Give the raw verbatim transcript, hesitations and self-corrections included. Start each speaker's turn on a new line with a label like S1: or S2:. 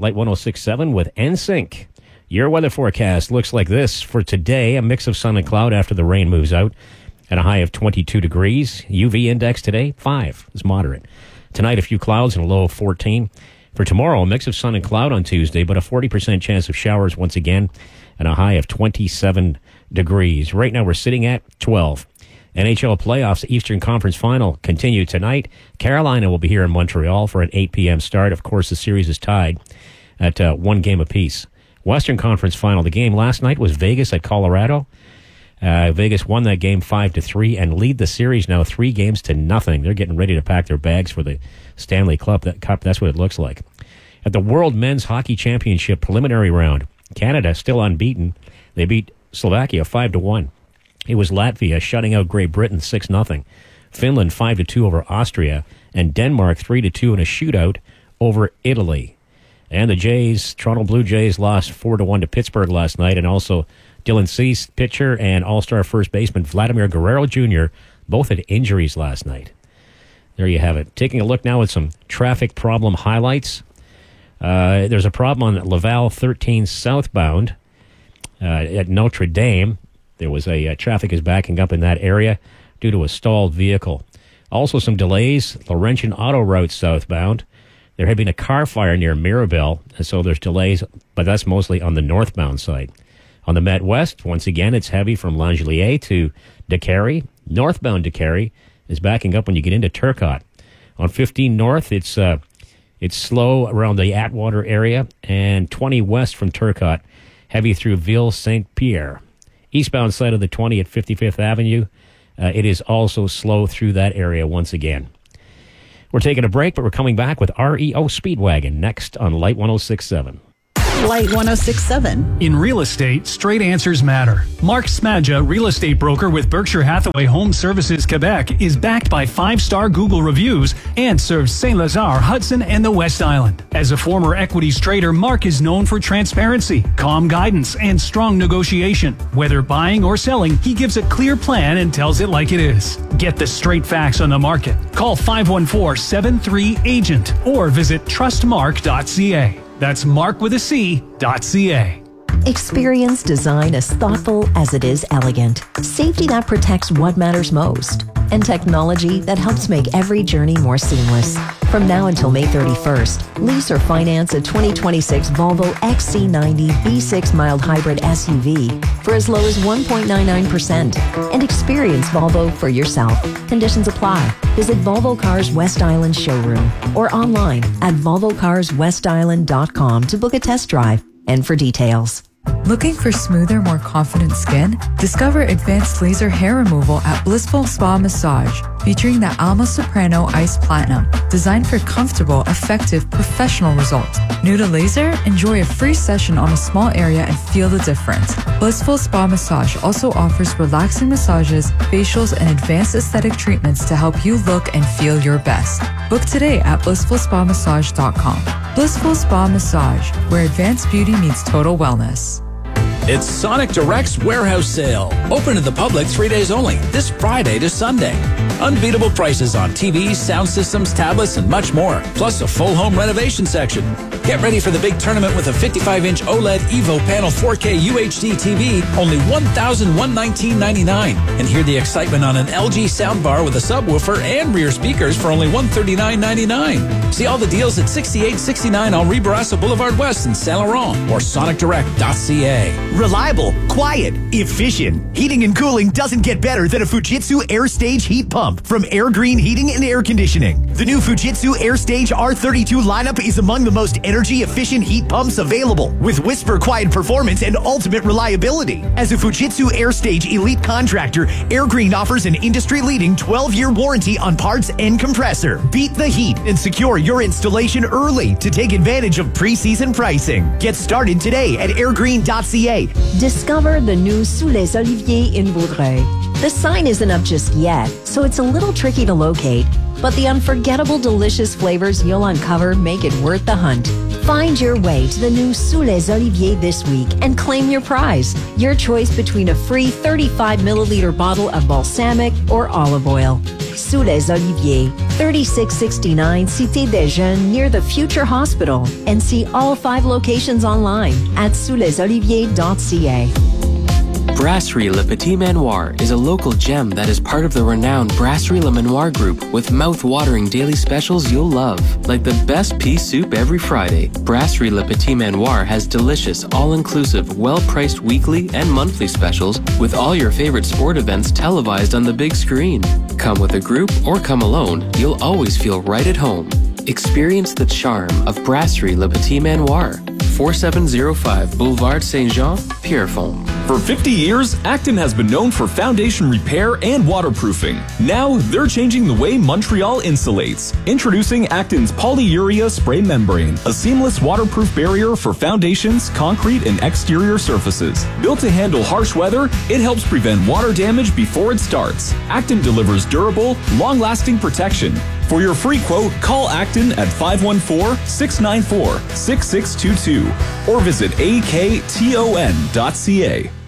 S1: Light one oh six point seven with N Sync. Your weather forecast looks like this for today. A mix of sun and cloud after the rain moves out at a high of twenty-two degrees. U V index today, five. It's moderate. Tonight, a few clouds and a low of fourteen. For tomorrow, a mix of sun and cloud on Tuesday, but a forty percent chance of showers once again and a high of twenty-seven degrees. Right now, we're sitting at twelve. N H L playoffs, Eastern Conference Final continue tonight. Carolina will be here in Montreal for an eight p.m. start. Of course, the series is tied at uh, one game apiece. Western Conference Final, the game last night was Vegas at Colorado. Uh, Vegas won that game five to three and lead the series now three games to nothing. They're getting ready to pack their bags for the Stanley Cup. That Cup, that's what it looks like. At the World Men's Hockey Championship preliminary round, Canada still unbeaten. They beat Slovakia five to one. It was Latvia shutting out Great Britain six nothing. Finland five to two over Austria, and Denmark three to two in a shootout over Italy. And the Jays, Toronto Blue Jays, lost four to one to Pittsburgh last night, and also Dylan Cease, pitcher, and all-star first baseman Vladimir Guerrero Junior both had injuries last night. There you have it. Taking a look now at some traffic problem highlights. Uh, there's a problem on Laval thirteen southbound uh, at Notre Dame. There was a uh, traffic is backing up in that area due to a stalled vehicle. Also some delays, Laurentian Auto Route southbound. There had been a car fire near Mirabel, and so there's delays, but that's mostly on the northbound side. On the Met West, once again, it's heavy from Langelier to Décarie. Northbound Décarie is backing up when you get into Turcotte. On fifteen North, it's uh, it's slow around the Atwater area, and twenty West from Turcotte, heavy through Ville-Saint-Pierre. Eastbound side of the twenty at fifty-fifth Avenue, uh, it is also slow through that area once again. We're taking a break, but we're coming back with R E O Speedwagon next on Light one oh six point seven.
S2: Light one oh six point seven.
S3: In real estate, straight answers matter. Mark Smadja, real estate broker with Berkshire Hathaway Home Services Quebec, is backed by five-star Google reviews and serves Saint-Lazare, Hudson, and the West Island. As a former equities trader, Mark is known for transparency, calm guidance, and strong negotiation. Whether buying or selling, he gives a clear plan and tells it like it is. Get the straight facts on the market. Call five one four, seven three, agent or visit trust mark dot c a. That's mark with a C, dot C-A.
S2: Experience design as thoughtful as it is elegant. Safety that protects what matters most. And technology that helps make every journey more seamless. From now until May thirty-first, lease or finance a twenty twenty-six Volvo X C ninety B six mild hybrid S U V for as low as one point nine nine percent. And experience Volvo for yourself. Conditions apply. Visit Volvo Cars West Island showroom or online at volvo cars west island dot com to book a test drive and for details.
S4: Looking for smoother, more confident skin? Discover advanced laser hair removal at Blissful Spa Massage, featuring the Alma Soprano Ice Platinum, designed for comfortable, effective, professional results. New to laser? Enjoy a free session on a small area and feel the difference. Blissful Spa Massage also offers relaxing massages, facials, and advanced aesthetic treatments to help you look and feel your best. Book today at blissful spa massage dot com. Blissful Spa Massage, where advanced beauty meets total wellness.
S5: It's Sonic Direct's warehouse sale. Open to the public three days only, this Friday to Sunday. Unbeatable prices on T Vs, sound systems, tablets, and much more. Plus a full home renovation section. Get ready for the big tournament with a fifty-five inch OLED Evo panel four K U H D T V, only one thousand one hundred nineteen dollars and ninety-nine cents. And hear the excitement on an L G soundbar with a subwoofer and rear speakers for only one hundred thirty-nine dollars and ninety-nine cents. See all the deals at sixty-eight sixty-nine Henri Bourassa Boulevard West in Saint Laurent or sonic direct dot c a.
S6: Reliable, quiet, efficient. Heating and cooling doesn't get better than a Fujitsu AirStage heat pump from Air Green Heating and Air Conditioning. The new Fujitsu AirStage R thirty-two lineup is among the most energy-efficient heat pumps available, with whisper quiet performance and ultimate reliability. As a Fujitsu AirStage elite contractor, Air Green offers an industry-leading twelve year warranty on parts and compressor. Beat the heat and secure your installation early to take advantage of pre-season pricing. Get started today at air green dot c a.
S2: Discover the new Sous les Oliviers in Vaudreuil. The sign isn't up just yet, so it's a little tricky to locate, but the unforgettable delicious flavors you'll uncover make it worth the hunt. Find your way to the new Sous les Oliviers this week and claim your prize. Your choice between a free thirty-five milliliter bottle of balsamic or olive oil. Sous les Oliviers, thirty-six sixty-nine Cité des Jeunes near the Future Hospital. And see all five locations online at sous les oliviers dot c a.
S7: Brasserie Le Petit Manoir is a local gem that is part of the renowned Brasserie Le Manoir group with mouth-watering daily specials you'll love. Like the best pea soup every Friday, Brasserie Le Petit Manoir has delicious, all-inclusive, well-priced weekly and monthly specials with all your favorite sport events televised on the big screen. Come with a group or come alone, you'll always feel right at home. Experience the charm of Brasserie Le Petit Manoir, forty-seven oh five Boulevard Saint-Jean, Pierrefonds.
S8: For fifty years, Acton has been known for foundation repair and waterproofing. Now, they're changing the way Montreal insulates. Introducing Acton's Polyurea Spray Membrane, a seamless waterproof barrier for foundations, concrete, and exterior surfaces. Built to handle harsh weather, it helps prevent water damage before it starts. Acton delivers durable, long-lasting protection. For your free quote, call Acton at five one four, six nine four, six six two two or visit A K T O N dot C A.